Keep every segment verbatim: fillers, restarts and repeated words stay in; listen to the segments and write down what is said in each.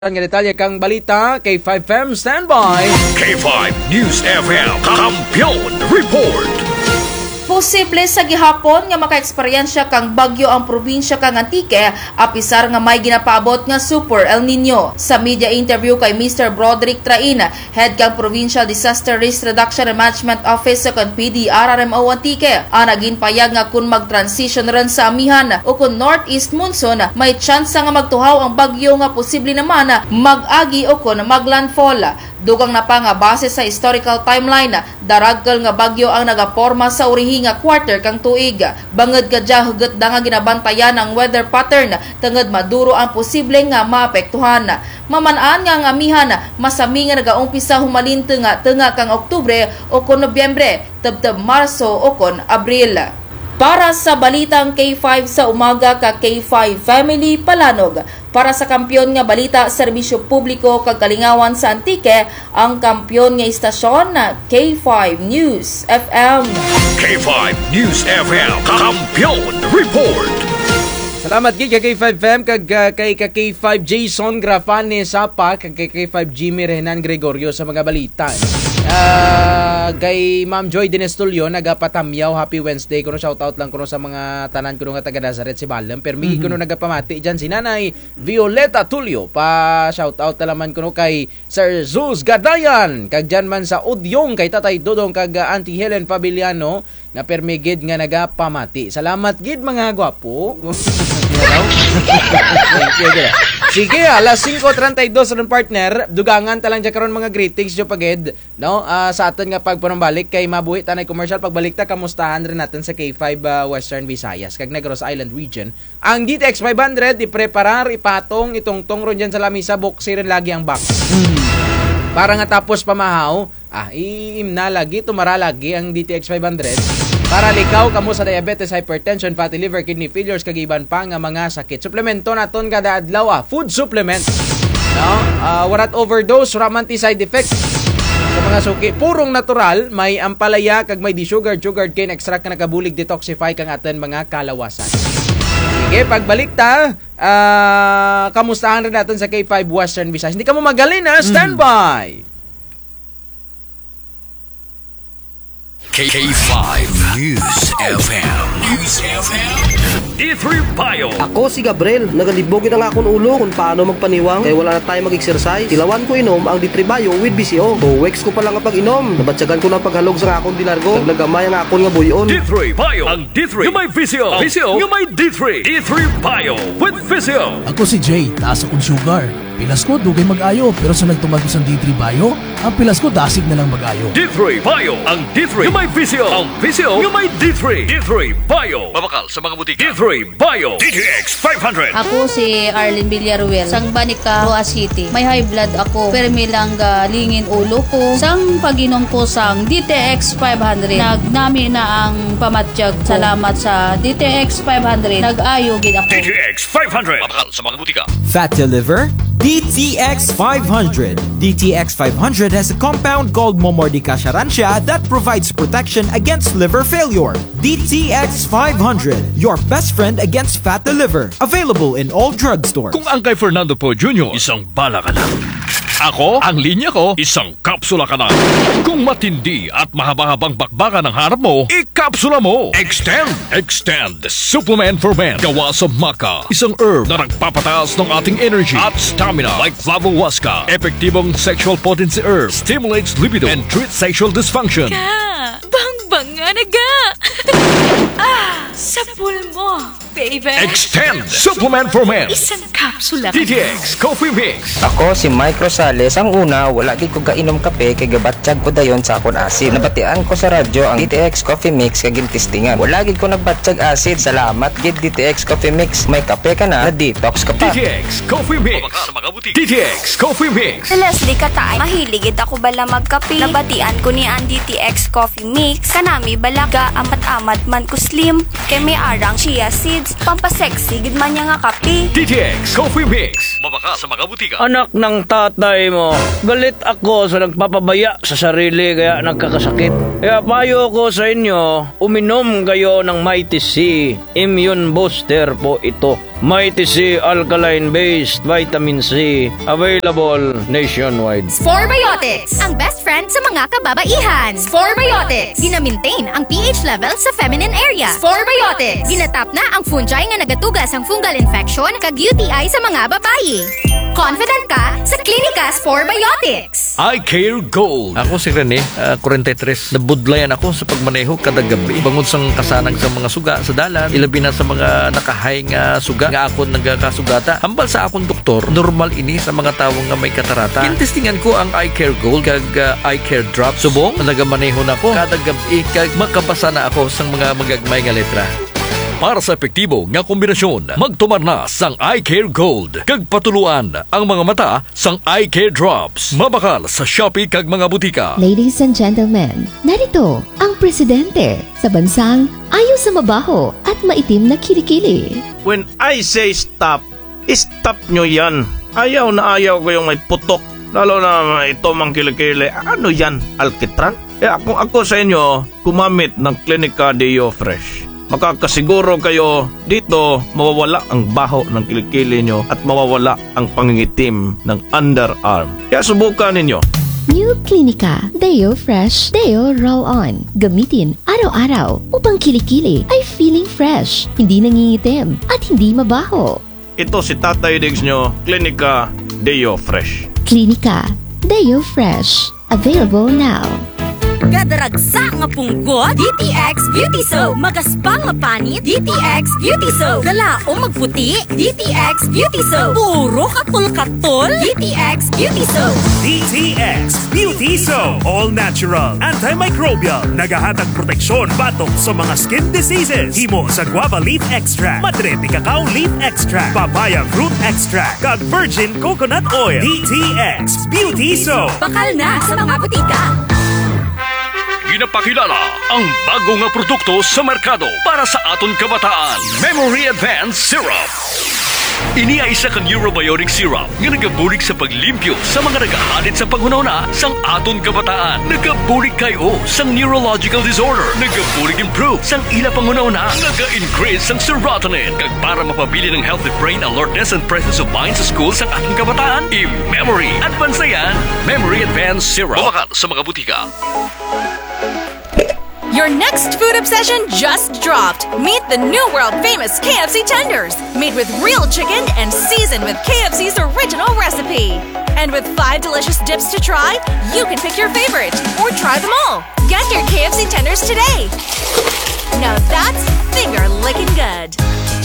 Ang detalye kang balita, K five F M standby. K five News F M Kampiyon Report. Posible sa gihapon nga maka-eksperyensya kang bagyo ang probinsya kang Antique apisar nga may ginapaabot nga Super El Nino. Sa media interview kay Mister Broderick Traina, head kang Provincial Disaster Risk Reduction and Management Office sa P D R R M O Antique, ang naging payag nga kung mag-transition rin sa amihan o kung northeast monsoon, may chance nga magtuhaw ang bagyo nga posible naman mag-agi o kung maglandfall. Dugang na pa nga base sa historical timeline, daraggal nga bagyo ang nagaporma sa urihi nga quarter kang tuig. Bangod kadya hugot da nga ginabantayan ang weather pattern tungod maduro ang posible nga maapektuhan. Mamanaan nga ang amihan masami nga nagaumpisa humalin nga tunga kang Oktubre o kon Nobyembre, tabtab Marso o kon Abril. Para sa balitang K five sa umaga ka K five Family Palanog, para sa kampiyon nga balita serbisyo publiko kag kalingawan sa Antique, ang kampiyon nga istasyon na K five News F M. K five News F M Kampiyon Report. Salamat gid kay K five F M kag uh, kay K five Jason Grafane Sapa kag kay K five Jimmy Renan Gregorio sa mga balita. Uh, kay Ma'am Joy Dinestulio nagapatamyaw happy Wednesday kuno, shout out lang kuno sa mga tanan kuno nga taga Nazareth si Balam permi mm-hmm. kuno nagapamati diyan si Nanay Violeta Tulio pa shout out talaman kuno kay Sir Zeus Gadayan kag diyan man sa Udyong kay Tatay Dodong kag uh, Auntie Helen Fabiliano nga permigid nga nagapamati. Salamat gid mga gwapo. Sige, alas cinco thirty-two ng partner, dugangan talang dyan karon mga greetings jo pagid, no? Uh, sa aton nga pagpanumbalik kay mabuhi tanay commercial pagbalik ta kamustahan rin natin sa K five uh, Western Visayas kag Negros Island region. Ang D T X five hundred ipreparar ipatong itong tongron diyan sa lamisa boxy rin lagi ang box. Mm. Para nga tapos pamahaw, ah iim na lagi tumara lagi ang D T X five hundred. Para likaw kamo sa diabetes, hypertension, fatty liver, kidney failures kag iban pa nga mga sakit. Suplemento naton kada adlaw, ah, food supplement. No? Uh, warat overdose, ramanti side effects. Sa mga suki, purong natural, may ampalaya kag may di-sugar, sugar cane extract nga nakabulig detoxify kang aton mga kalawasan. Sige, pagbalik ta, uh, kamustahan rin natin sa K five Western Visayas. Hindi ka mo magaling ha, standby! K five News F M. News F M. D three Bio. Ako si Gabriel. Nagalibogin ang akong ulo kung paano magpaniwang. Kaya wala na tayo mag-exercise. Tilawan ko inom ang D three Bio with B C O. Buwex ko pa lang ang pag-inom. Nabatsagan ko ng paghalog sa akong dilargo. Naglagamay ang akong nga buyon. D three Bio. Ang D three. Yung may V C O. V C O. Yung may D three. D three Bio with V C O. Ako si Jay. Taas akong sugar. Pilas ko, dugay mag-ayo. Pero sa nagtumag ko sa D three Bio, ang pilas ko dasig na lang mag-ayo. D three Bio. Ang D three. Yung may V C O. Ang V C O. Yung may D three. D three Bio. Mabakal sa mga butika. D three Bio. D T X five hundred. Ako si Arlene Villaruel. Sang Banica, Roa City. May high blood ako. Permi lang galingin ulo ko. Sang paginom ko sang D T X five hundred. Nagnami na ang pamatsyag. Salamat sa D T X five hundred. Nag-ayo gid ako. D T X five hundred. Mabakal sa mga butika. Fatty liver? D T X five hundred. D T X five hundred has a compound called Momordica Charancia that provides protection against liver failure. D T X five hundred, your best friend against fatty liver. Available in all drugstores. Kung ang kay Fernando po Junior, isang bala ka lang. Ako, ang linya ko, isang kapsula ka na. Kung matindi at mahaba-habang bakbakan ang harap mo, ikapsula mo. Extend, Extend, supplement for men. Gawa sa maca, isang herb na nagpapataas ng ating energy at stamina like Flavohuasca. Epektibong sexual potency herb, stimulates libido and treats sexual dysfunction. Ka, bang-bang nga naga. Ah, sapul mo, baby. Extend, supplement for men. Isang kapsula. D T X Coffee Mix. Ako si Mike Rosales. Ang una, wala gid ko kainom kape kay gabatsyag ko dayon sa akon acid. Nabatian ko sa radyo ang D T X Coffee Mix kay gintistingan. Wala gid ko nagbatsyag acid. Salamat gid D T X Coffee Mix. May kape ka na, na-detox ka pa. D T X Coffee Mix. D T X Coffee Mix. Sa Leslie Katay, mahiligid ako bala magkape. Nabatian ko ni ang D T X Coffee Mix. Kanami balaga amat-amat man ko slim. Kay may arang chia seeds. Pampasexy gid man niya nga kape. D T X Coffee Mix. Mabaka sa mga butika. Anak ng tatay mo, galit ako sa nagpapabaya sa sarili kaya nagkakasakit. Kaya payo ko sa inyo, uminom kayo ng Mighty C. Immune Booster po ito. Mighty C Alkaline-based Vitamin C, available nationwide. Sporebiotics, ang best friend sa mga kababaihan. Sporebiotics, gina-maintain ang pH level sa feminine area. Sporebiotics, ginatap na ang fungi nga nagatugas ang fungal infection kag U T I sa mga babayi. Confident ka sa Klinika Sporebiotics. iCare Gold. Ako si Rene, uh, forty-three. Nabudlayan ako sa pagmaneho kada gabi. Bangod sang kasanang sa mga suga sa dalan, ilabi na sa mga nakahay nga suga nga akon nagkasugata. Hambal sa akong doktor, normal ini sa mga tawo nga may katarata. Intestingan ko ang iCare Gold kag uh, iCare Drop. Subong, nagamaneho na ko kada gabi kag makabasa na ako sang mga magagmay nga letra. Para sa epektibo nga kombinasyon, magtumar na sang iCare Gold. Kag patuluan ang mga mata sang iCare Drops. Mabakal sa Shopee kag mga butika. Ladies and gentlemen, narito ang presidente sa bansang ayaw sa mabaho at maitim na kilikili. When I say stop, stop nyo yan. Ayaw na ayaw ko yung may putok. Lalo na ito mang kilikili. Ano yan? Alkitran? Eh, kung ako sa inyo, kumamit ng Klinika Deo Fresh. Makakasiguro kayo dito mawawala ang baho ng kilikili nyo at mawawala ang pangingitim ng underarm. Kaya subukan ninyo. New Klinika Deo Fresh Deo Roll-On. Gamitin araw-araw upang kilikili ay feeling fresh, hindi nangingitim at hindi mabaho. Ito si Tatay Diggs nyo, Klinika Deo Fresh. Klinika Deo Fresh. Available now. Gadaragsa nga punggot, D T X Beauty Soap. Magaspang nga panit, D T X Beauty Soap. Galaong magputi, D T X Beauty Soap. Puro katol-katol, D T X Beauty Soap. D T X Beauty Soap. All natural, antimicrobial, nagahatag proteksyon batok sa mga skin diseases. Himo sa guava leaf extract, madre de cacao leaf extract, papaya fruit extract, kag virgin coconut oil. D T X Beauty Soap. Bakal na sa mga butika. Ginapakilala ang bago nga produkto sa merkado para sa aton kabataan. Memory Advanced Syrup. Ini ay isa ka neurobiotic syrup nga nagabulig sa paglimpyo sa mga nagahalit sa panghunahuna sang aton kabataan. Nagabulig kayo sang neurological disorder. Nagabulig improve sang ila panghunahuna. Naga-increase sang serotonin. Kag para mapabili ng healthy brain alertness and presence of mind sa school sang aton kabataan. I-Memory Advanced yan. Memory Advanced Syrup. Bumaka sa mga butika. Your next food obsession just dropped. Meet the new world-famous K F C tenders, made with real chicken and seasoned with K F C's original recipe. And with five delicious dips to try, you can pick your favorite or try them all. Get your K F C tenders today. Now that's finger-licking good.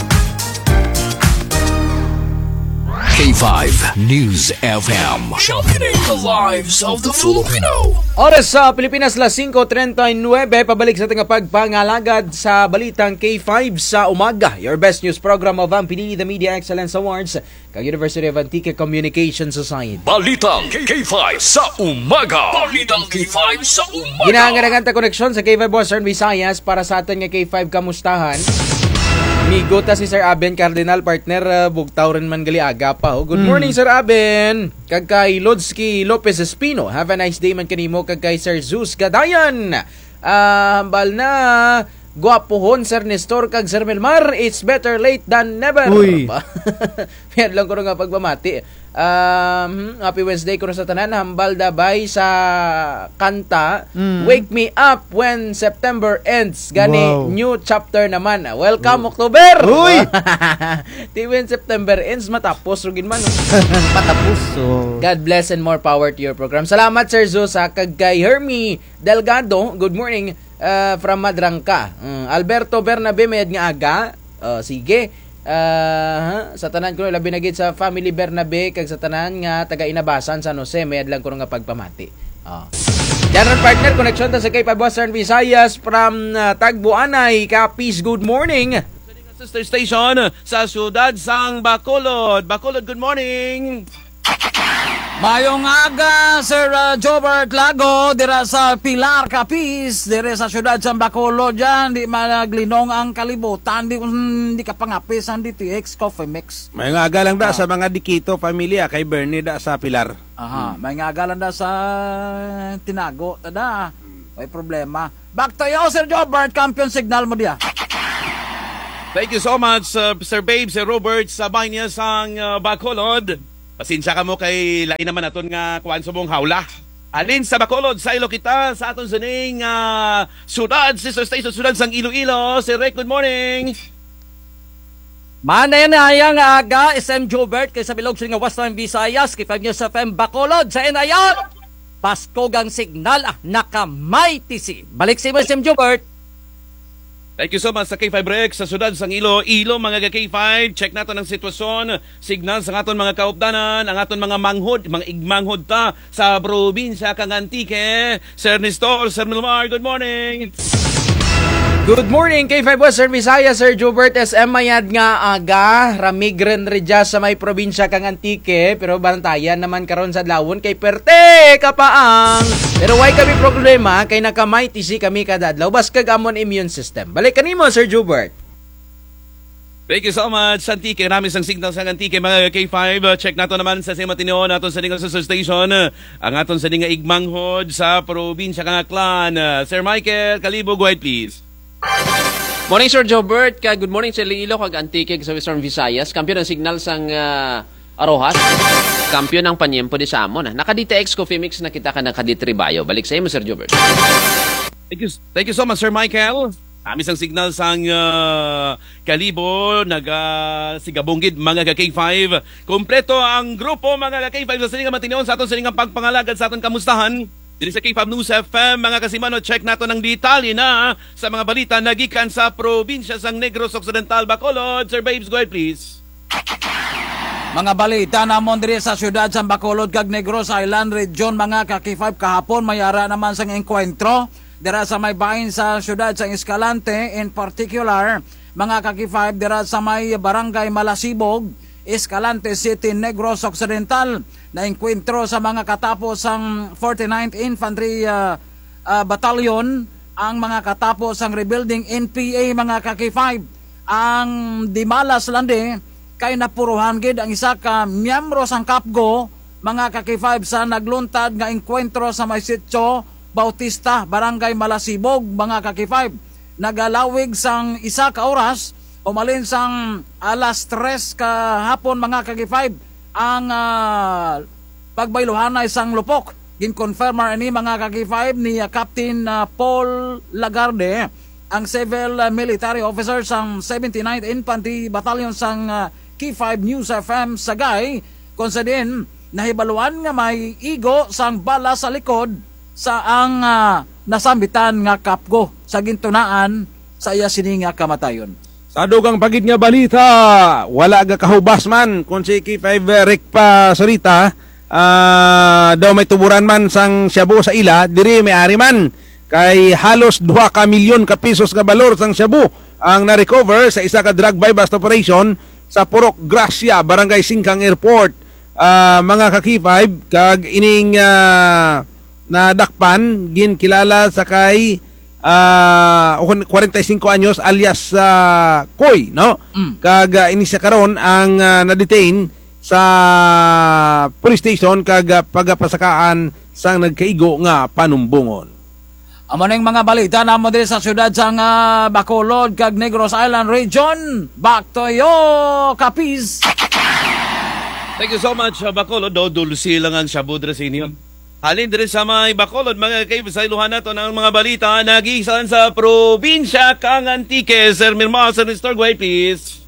K five News F M. Championing the lives of the Filipino. Oras sa Pilipinas, las five thirty-nine. Pabalik sa ating pagpangalagad sa balitang K five sa umaga. Your best news program of ang P D E, the Media Excellence Awards, kag University of Antique Communication Society. Balitang K five sa umaga. Balitang K five sa umaga. Ginanganagan ta koneksyon sa K five Western Visayas para sa atin nga K five kamustahan. Migota si Sir Aben Cardinal, partner, uh, bugtaw rin man gali aga pa. Oh. Good morning, mm. Sir Aben. Kag kay Lodsky Lopez Espino. Have a nice day man kanimo. Kag kay Sir Zeus Gadayan. Uh, hambal na. Guwapohon, Sir Nestor kag Sir Melmar. It's better late than never. Uy. Yan lang ko nga pagmamati. Um, happy Wednesday ko na sa tanan. Hambal dabay sa kanta mm. Wake Me Up When September Ends. Gani, wow. New chapter naman. Welcome, oh. October! Uy! Di when September ends, matapos. Rugin man. Patapos. So. God bless and more power to your program. Salamat, Sir Zeus. Kag kay Hermie Delgado. Good morning uh, from Madrangka. Um, Alberto Bernabe, mayad nga aga. Uh, sige. Uh, sa tanan ko labi na gid sa family Bernabe kag sa tanan nga taga Inabasan San Jose, mayad lang ko nga pagpamati. Oh. General partner connection ta sa K five Western Visayas from uh, Tagbuanay. Kapis, good morning. Sister station sa siyudad sang Bacolod. Bacolod, good morning. Mayong aga, Sir uh, Jobert Lago, dira sa Pilar, Capiz, dira sa siyudad sa Bacolod dyan, di managlinong ang kalibutan, di, di ka pangapis ang D T X Coffee Mix. May nga aga lang da ah. sa mga Dikito pamilya, kay Bernie da sa Pilar. Aha, hmm. may nga aga lang da sa Tinago, tada, may problema. Back to you, Sir Jobert, champion signal mo diya. Thank you so much, uh, Sir Babe, Sir Robert, sa bahay niya sang uh, Bacolod. Pasensya ka mo kay lain naman aton nga kuan sa mong hawla. Alin sa Bacolod, sa ilo kita, sa aton sining uh, sudad, sister station, sudad sang Iloilo. Sir Rick, good morning. Manayan na hayang aga, S M Jobert, kay sa bilog sa nga Western Visayas, kay five News F M Bacolod, sa Inayan. Pasko gang signal, ah, nakamay T C. Balik si S M Jobert. Thank you so much sa K five Rex sa sudad sang Ilo. Ilo mga K five, check nato ang sitwasyon, signal sa aton mga kaupdanan, ang aton mga manghod, mga igmanghod ta sa probinsya kang Antique. Sir Nestor, Sir Milmar, good morning. Good morning, K five Western Visayas, Sir Jobert, S M Mayad nga aga, ramigren redya sa may probinsya kang Antique, pero bantayan naman karon sa Lawon kay perte kapaang. Pero why kami problema kay nakamay T C kami kadadlaw bas kag amon immune system. Balik kanimo, Sir Jobert. Thank you so much, Antique. Rami sang signal sa Antique, mga K five. Check nato naman sa Simatinion, aton sa dinga sa station. Ang aton sa dinga igmanghod sa probinsya kang Aklan. Sir Michael Kalibo, go ahead please. Morning, Sir Jobert. Ka good morning sa Iloilo kag Antique sa Western Visayas. Kampiyon ng signal sang uh, Arohas. Kampiyon ng Panyempo di sa amon. Naka-D T X Coffee Mix na kita ka naka-D three Bio. Balik sa imo, Sir Jobert. Thank you, thank you so much, Sir Michael. Kami sang signal sang uh, Kalibo, naga sigabunggid mga K five. Kompleto ang grupo mga K five sa siningang matinion sa aton siningang pagpangalagad sa aton kamustahan. Dili sa K five News F M, mga kasimano, check nato ng detalye na sa mga balita nagikan sa probinsya sang Negros Occidental, Bacolod. Sir Babes, go ahead please. Mga balita namon diri sa syudad sa Bacolod kag Negros Island Region, mga ka-K five kahapon mayara naman sang enkwentro dira sa may bahin sa syudad sa Escalante, in particular mga ka-K five dira sa may barangay Malasibog, Escalante City, Negros Occidental, na enkwentro sa mga katapos ang forty-ninth Infantry uh, uh, Battalion, ang mga katapos ang rebuilding N P A, mga ka-K five. Ang dimalas landi kay napuruhan gid ang isa ka miyembro sang Kapgo, mga ka-K five, sa nagluntad nga enkwentro sa may sitio Bautista, barangay Malasibog, mga ka-K five. Nagalawig sang isa ka oras umalin sang alas tres ka hapon, mga ka-K five, ang uh, pagbayluhan na isang lupok. Ginconfirmer ni mga ka-K five ni uh, Captain uh, Paul Lagarde, ang civil uh, military officer sang seventy-ninth Infantry Battalion sang uh, K five News F M Sagay, kung sa din nahibaluan nga may igo sang bala sa likod sa ang uh, nasambitan nga Kapgo sa gintunaan sa iya sini nga kamatayon. Sa dugang pagid nga balita, wala ga kahubas man kung si K five Rick pa sarita, uh, daw may tuburan man sang shabu sa ila, diri may ari man kay halos duha ka milyon ka pesos ka balor sang shabu ang na-recover sa isa ka drug buy bust operation sa Purok Gracia, Barangay Singkang Airport. Uh, mga ka-K five, kag ining uh, nadakpan ginkilala sa kay uh, forty-five anyos alias uh, Koy, no? Mm. Kag uh, ini siya karon ang uh, na-detain sa police station kag uh, pagapasakaan sang nagkaigo nga panumbungon. Amo ning mga balita namo diri sa syudad sang uh, Bacolod kag Negros Island Region. Back to you, Capiz. Thank you so much, uh, Bacolod. Do dulsi lang ang shabu diri sa inyo. Halin diri sa may Bacolod, mga kaibigan, sa iluhan nato ng mga balita nagisan sa probinsya kang Antique. Sir Mirma, Sir Nestor, go ahead, please.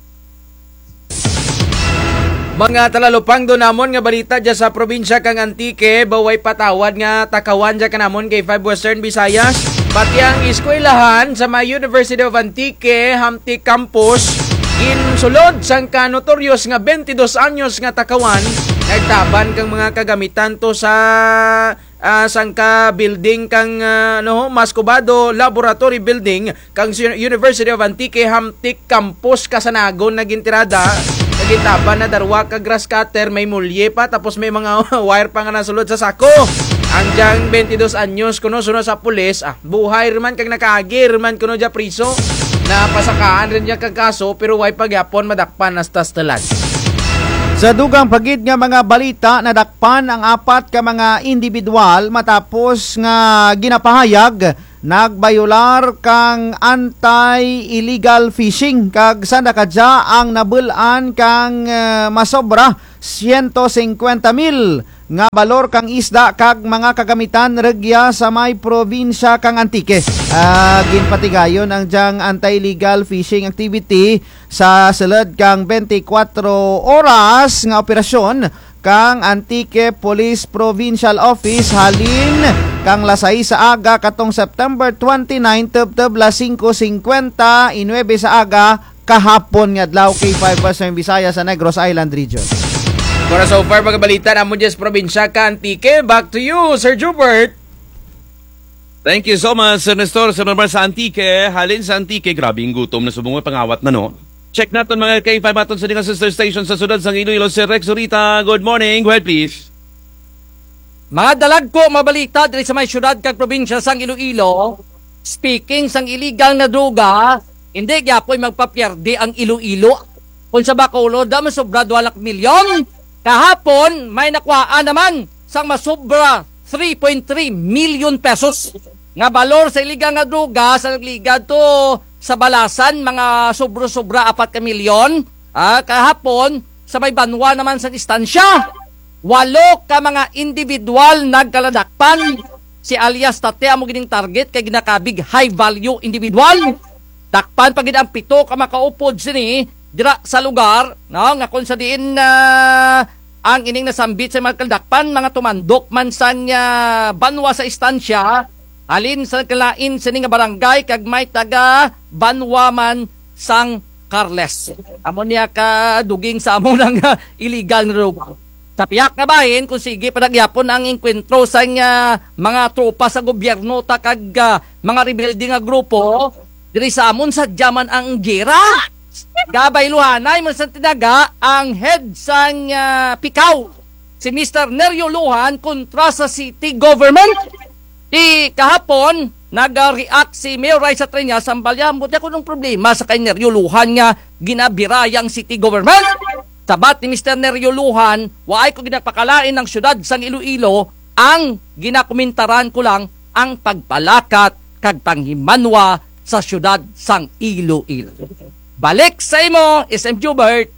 Mga talalupang do namon nga balita dya sa probinsya kang Antique, baway patawad nga takawan dya kanamon kay five Western Visayas. Pati ang eskwelahan sa may University of Antique, Hamti Campus, insulod sang kanotoryos nga twenty-two anyos nga takawan, nagtaban kang mga kagamitan to sa uh, sangka building kang uh, no, Mascobado Laboratory Building kang University of Antique, Hamti Campus kasanagon nagintirada. Nagitaban na darwa ka grass cutter, may mulye pa, tapos may mga wire pa nga nasulod sa sako. Ang diyang twenty-two anyos kuno suno sa pulis, ah, buhay rin man kag nakaagir man kuno dya priso. Napasakaan rin niya kag kaso, pero way pagyapon madakpan nas tastalan. Sa dugang pagid nga mga balita, nadakpan ang apat ka mga individual matapos nga ginapahayag nagbayular kang anti-illegal fishing kag sa nakadya ang nabulan kang uh, masobra one hundred fifty mil nga balor kang isda kag mga kagamitan regya sa may probinsya kang Antique. Uh, ginpatigayon ang diyang anti-illegal fishing activity sa sulod kang twenty-four oras nga operasyon kang Antique Police Provincial Office halin kang lasay sa aga katong September twenty-nine tubtob las five fifty-nine sa aga kahapon nga adlaw K five Western Visayas sa Negros Island Region. Para so far mga balita na mo diyas probinsya ka Antique. Back to you, Sir Jubert. Thank you so much, Sir Nestor. Sir Normal sa Antique. Halin sa Antique, grabing gutom na subong pangawat na no. Check natin mga K five aton sa mga sister station sa sudad sang Iloilo. Sir Rex Zurita, good morning. Go ahead please. Mga dalag ko, mabalita diri sa may syudad kag probinsya sang Iloilo. Speaking sang illegal na droga, hindi gyapoy magpapyerde ang Iloilo. Kung sa Bacolod, da masobra dalawang milyon. Kahapon, may nakuhaan naman sang masobra three point three million pesos. Nga balor sa illegal nga droga sa nagliga to sa Balasan, mga sobra-sobra apat ka milyon. Ah, kahapon, sa may Banwa naman sa distansya, walo ka mga individual nagkaladakpan. Si alias Tate amo gining target kay ginakabig high value individual. Dakpan pagid ang pito ka makaupod sini dira sa lugar, no, nga kung sa diin na uh, ang ining nasambit sa mga kaldakpan, mga tumandok man sa uh, Banwa sa istansya, alin sa kalain sa nga barangay kag may taga Banwa man sang Carles. Amo niya ka duging sa amo ng uh, illegal na droga. Sa piyak nga bahin, kung sige panagyapon ang inkwentro sa uh, mga tropa sa gobyerno ta kag uh, mga rebelde nga grupo, diri sa amon sa jaman ang gira. Gabay Luhanay man sa tinaga ang head sang uh, Pikaw, si Mister Nerio Luhan kontra sa city government. Di kahapon nag-react si Mayor Raisa Triñas sa Ambalya, buti ako ng problema sa kay Nerio Luhan nga ginabirayang city government. Sabat ni Mister Nerio Luhan, waay ko ginapakalain ng syudad sang Iloilo, ang ginakomentaran ko lang ang pagpalakat kag panghimanwa sa syudad sang Iloilo. Balik sa imo, S M Jubert.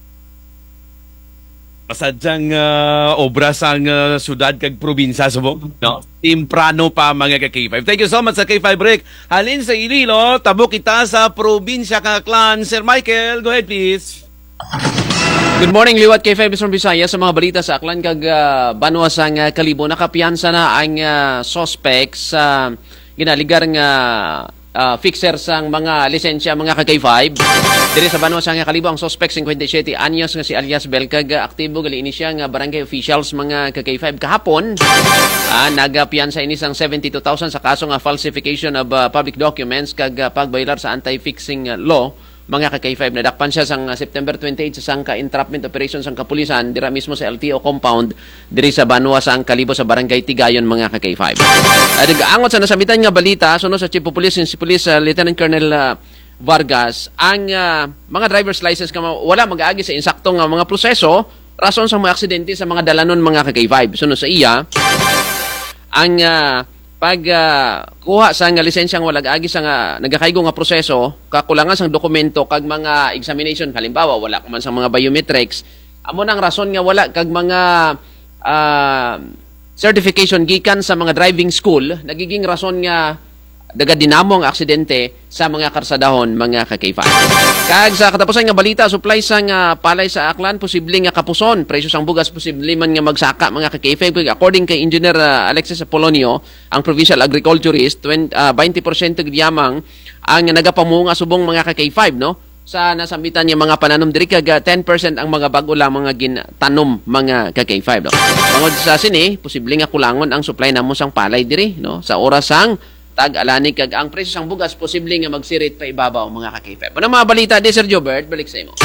Masadyang uh, obra sang uh, sudad kag probinsya subong, no? Timprano pa mga ka K five. Thank you so much sa K five Break. Halin sa Iloilo, tabo kita sa probinsya ka Clan. Sir Michael, go ahead please. Good morning, liwat K five from Visayas. Sa mga balita sa Aklan kag uh, Banwa sang uh, Kalibo, nakapiyansa na ang uh, suspects sa uh, ginaligar nga uh, fixer sang mga lisensya mga ka K five. Diri sa Banwa sang Kalibo, ang suspect fifty-seven anyos nga si alias Bel kag uh, aktibo gali ini siya nga barangay officials mga ka K five kahapon. Uh, nagapiyansa ini sang seventy-two thousand sa kaso nga falsification of uh, public documents kag uh, pagbaylar sa anti-fixing uh, law mga ka K five. Nadakpan siya sang uh, September twenty-eight sa sangka entrapment operation sang kapulisan dira mismo sa L T O compound diri sa Banwa sang Kalibo sa barangay Tigayon mga ka K five. Uh, Nag-aangot sa nasabitan nga balita suno sa Chief of Police si Police uh, Lieutenant Colonel uh, Vargas, ang uh, mga driver's license ka wala mag-aagi sa insaktong uh, mga proseso rason sa mga aksidente sa mga dalanon mga ka K five. Suno sa iya ang uh, pag uh, kuha sa nga lisensyang walag agi sa nga nagakaygo nga proseso, kakulangan sang dokumento kag mga examination, halimbawa wala man sa mga biometrics, amo nang rason nga wala kag mga uh, certification gikan sa mga driving school, nagiging rason nga daga dinamo ang aksidente sa mga karsadahon mga ka K five. Kag sa katapusan nga balita, supply sang uh, palay sa Aklan posible nga kapuson, presyo sang bugas posible man nga magsaka mga ka K five. According kay Engineer uh, Alexis Apolonio, ang provincial agriculturist, twenty percent yamang ang nagapamunga subong mga ka K five, no? Sa nasambitan niya mga pananom diri kag ten percent ang mga bag-o lamang nga gintanom mga ka K five, no? Bangod sa sini, posible nga kulangon ang supply namo sang palay diri, no? Sa oras sang tag-alani kag ang presyo sang bugas posible nga magsirit pa ibabaw mga ka K five. Ano mga balita di Sir Jobert, balik sa imo.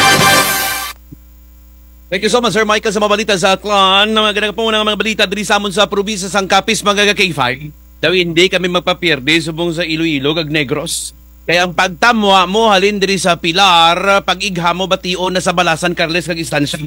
Thank you so much Sir Michael sa mga balita sa Aklan. Mga ganang po ng mga balita diri sa amon sa probinsya sang Capiz mga ka K five. Daw hindi kami magpapierde subong sa Iloilo kag Negros. Kaya ang pagtamwa mo halin diri sa Pilar, pag-igha mo bation na sa Balasan, Carles kag Istansya.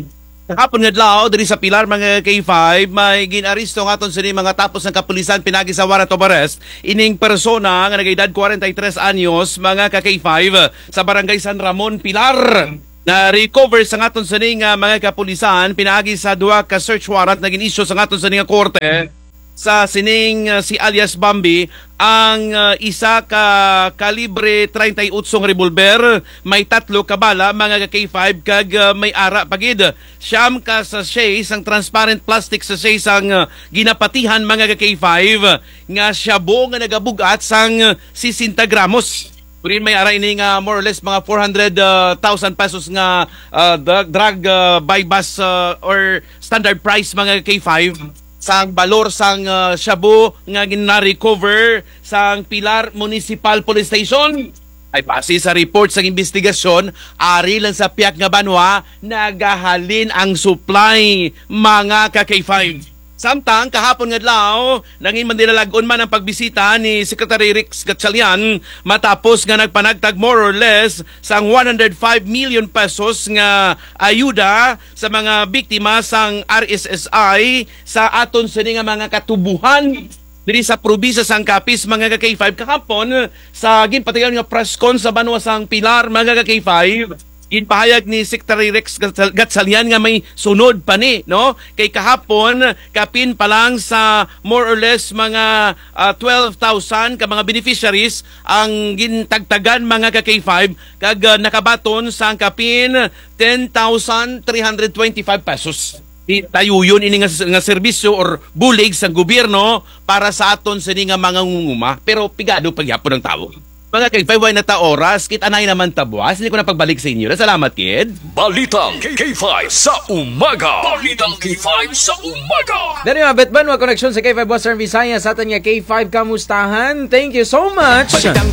Hapon nga dlaw diri sa Pilar mga K five may ginaristo nga aton sini mga tapos ng kapulisan pinagi sa warrant of arrest ining persona nga nagedad forty-three anyos mga ka K five sa barangay San Ramon Pilar. Na recover sa ngaton sini nga mga kapulisan pinagi sa duha ka search warrant na gin-issue sa ngaton sini nga korte sa sining uh, si alias Bambi ang uh, isa ka kalibre thirty-eight nga revolver, may tatlo ka bala mga K five kag uh, may ara pagid. Siyam ka sa sachet ang transparent plastic sa sachet ang uh, ginapatihan mga K five nga shabu nga nagabugat sang sixty gramos. Purin may ara ini nga more or less mga four hundred thousand pesos nga uh, drug, drug uh, by bus uh, or standard price mga K five. Sang balor sang uh, shabu nga gina-recover sang Pilar Municipal Police Station. Ay base sa report sa investigasyon, ari lang sa piyak nga banwa nagahalin ang supply mga ka K five. Samtang kahapon nga adlaw nangin man dinalagon man ang pagbisita ni Secretary Rex Gatchalian matapos nga nagpanagtag more or less sang one hundred five million pesos nga ayuda sa mga biktima sang R S S I sa aton sini nga mga katubuhan diri sa probinsya sang Capiz mga K five. Kahapon sa ginpatigan nga press con sa banwa sang Pilar mga K five. Ginpahayag ni Secretary Rex Gatchalian nga may sunod pa ni, no? Kay kahapon, kapin pa lang sa more or less mga uh, twelve thousand ka mga beneficiaries ang gintagtagan mga ka K five kag uh, nakabaton sa kapin ten thousand three hundred twenty-five pesos. Tayo yun ini nga, nga serbisyo or bulig sa gobyerno para sa aton sa nga mga ngunguma. Pero pigado pagyapon ng tao. Mga K five, way na ta oras, kit anay naman tabuas, hindi ko na pagbalik sa inyo. Salamat, kid. Balitang K five sa umaga. Balitang K five sa umaga. Dari mabet ba, mga koneksyon sa K five Western Visayas sa atin nga K five kamustahan. Thank you so much.